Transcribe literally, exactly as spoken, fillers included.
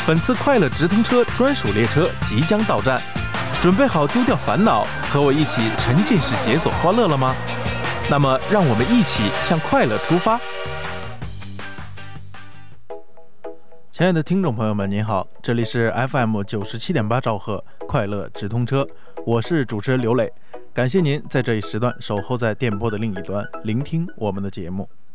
本次快乐直通车专属列车即将到站，准备好丢掉烦恼，和我一起沉浸式解锁欢乐了吗？那么让我们一起向快乐出发。亲爱的听众朋友们，您好，这里是 F M 九十七点八兆赫快乐直通车，我是主持人刘磊，感谢您在这一时段守候在电波的另一端，聆听我们的节目。